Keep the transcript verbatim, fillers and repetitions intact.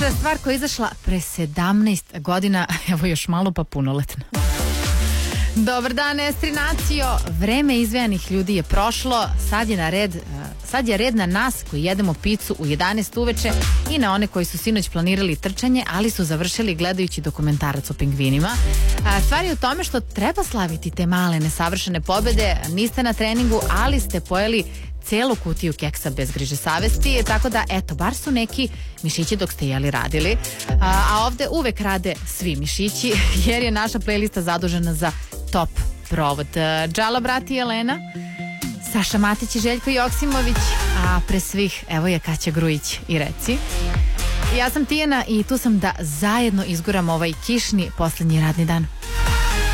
Kaže, stvar koja je izašla pre sedamnaest godina, evo još malo pa punoletna. Dobar dan, Estrinacio. Vreme izvejanih ljudi je prošlo, sad je na red, sad je red na nas koji jedemo picu u jedanaest uveče i na one koji su sinoć planirali trčanje, ali su završili gledajući dokumentarac o pingvinima. Stvar je u tome što treba slaviti te male nesavršene pobede, niste na treningu, ali ste pojeli celu kutiju keksa bez griže savesti, tako da, eto, bar su neki mišići dok ste jeli radili, a, a ovde uvek rade svi mišići, jer je naša playlista zadužena za top provod. Džala, brati, Jelena, Saša Matić i Željko Joksimović, a pre svih, evo je Kaća Grujić i Reci. Ja sam Tijana i tu sam da zajedno izguram ovaj kišni poslednji radni dan.